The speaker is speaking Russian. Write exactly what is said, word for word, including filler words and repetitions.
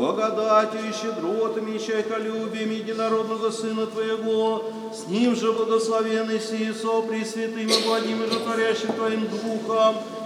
благодатью и щедротами и человеколюбием единородного Сына Твоего, с Ним же благословенный си со Пресвятым и благим и животворящим Твоим Духом,